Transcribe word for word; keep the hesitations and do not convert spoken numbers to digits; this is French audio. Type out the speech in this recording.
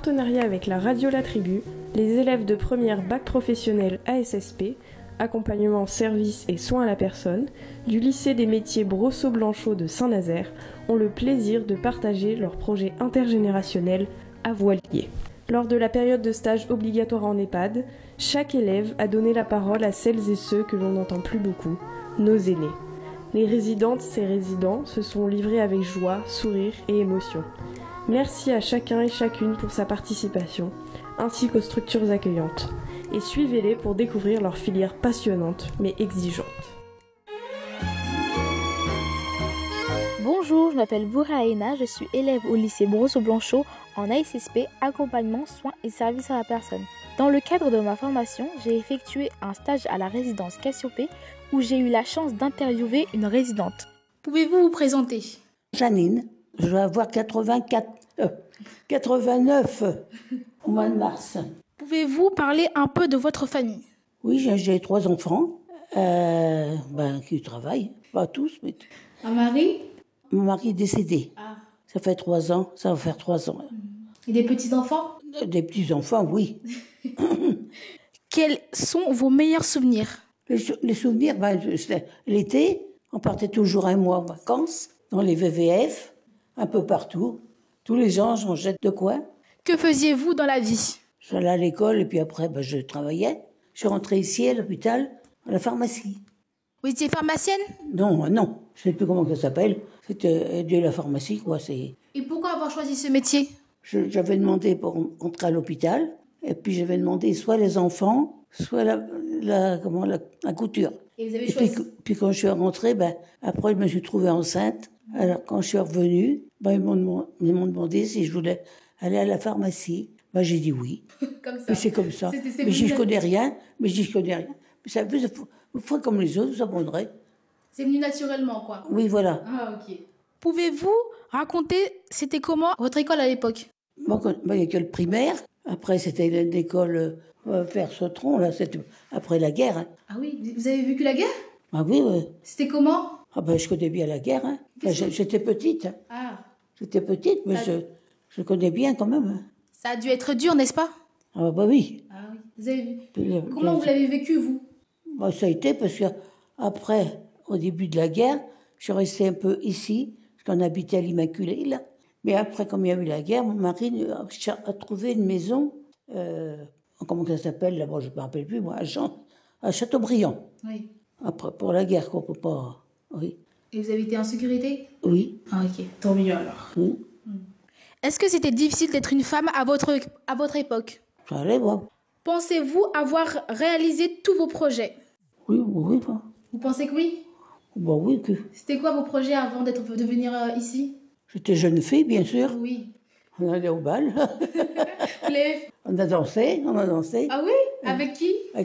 partenariat avec la radio La Tribu, les élèves de première bac professionnel A S S P, accompagnement, service et soins à la personne, du lycée des métiers Brosseau-Blanchot de Saint-Nazaire ont le plaisir de partager leur projet intergénérationnel à Voilier. Lors de la période de stage obligatoire en EHPAD, chaque élève a donné la parole à celles et ceux que l'on n'entend plus beaucoup, nos aînés. Les résidentes et résidents se sont livrés avec joie, sourire et émotion. Merci à chacun et chacune pour sa participation, ainsi qu'aux structures accueillantes. Et suivez-les pour découvrir leur filière passionnante mais exigeante. Bonjour, je m'appelle Bouraïna, je suis élève au lycée Brosseau-Blanchot en A S S P, accompagnement, soins et services à la personne. Dans le cadre de ma formation, j'ai effectué un stage à la résidence Cassiopée où j'ai eu la chance d'interviewer une résidente. Pouvez-vous vous présenter ? Janine, je vais avoir quatre-vingt-quatre, euh, quatre-vingt-neuf au mois de mars. Pouvez-vous parler un peu de votre famille ? Oui, j'ai, j'ai trois enfants euh, ben, qui travaillent, pas tous, mais... Un mari ? Mon mari est décédé. Ah. Ça fait trois ans, ça va faire trois ans. Et des petits-enfants ? Des petits-enfants, oui. Quels sont vos meilleurs souvenirs ? Les, les souvenirs, ben, c'était l'été, on partait toujours un mois en vacances, dans les V V F, un peu partout. Tous les ans, on jette de quoi. Que faisiez-vous dans la vie ? J'allais à l'école et puis après, ben, je travaillais. Je suis rentrée ici à l'hôpital, à la pharmacie. Vous étiez pharmacienne ? Non, non, je ne sais plus comment ça s'appelle. C'était de la pharmacie, quoi. C'est... Et pourquoi avoir choisi ce métier ? Je, j'avais demandé pour rentrer à l'hôpital, et puis j'avais demandé soit les enfants, soit la, la, comment, la, la couture. Et vous avez et choisi puis, puis quand je suis rentrée, ben, après je me suis trouvée enceinte. Alors quand je suis revenue, ben, ils, m'ont demandé, ils m'ont demandé si je voulais aller à la pharmacie. Ben, j'ai dit oui. Comme ça. Mais c'est comme ça. C'était, c'est mais je ne connais rien. Mais je dis je connais rien. Mais ça vous, vous ferez comme les autres, vous apprendrez. C'est venu naturellement, quoi. Oui, voilà. Ah, ok. Pouvez-vous raconter, c'était comment votre école à l'époque ? Bon, quand, ben, il n'y a que le primaire. Après, c'était l'école euh, vers Sautron, là, c'était après la guerre. Hein. Ah oui, vous avez vécu la guerre ? Ah oui, oui. C'était comment ? Ah ben, je connais bien la guerre. Hein. Ben, j'étais petite. Hein. Ah. J'étais petite, mais Ça... je, je connais bien quand même. Hein. Ça a dû être dur, n'est-ce pas ? Ah bah oui. Ah oui. Vous avez... Puis, comment puis, vous l'avez vécu, vous ? Ben, ça a été parce que après, au début de la guerre, je suis restée un peu ici, parce qu'on habitait à l'Immaculée, là. Mais après, comme il y a eu la guerre, mon mari a trouvé une maison, euh, comment ça s'appelle là-bas, je ne me rappelle plus, moi, à, Jean, à Châteaubriand. Oui. Après, pour la guerre, quoi, on peut pas... Oui. Et vous avez été en sécurité ? Oui. Ah, ok. Tant mieux alors. Oui. Est-ce que c'était difficile d'être une femme à votre, à votre époque ? Ça allait, moi. Pensez-vous avoir réalisé tous vos projets ? Oui, oui, oui. Vous pensez que oui ? Bon, oui. Que... C'était quoi vos projets avant d'être, de venir euh, ici ? J'étais jeune fille, bien sûr. Oui. On allait au bal. Les... On a dansé, on a dansé. Ah oui ? Avec qui ?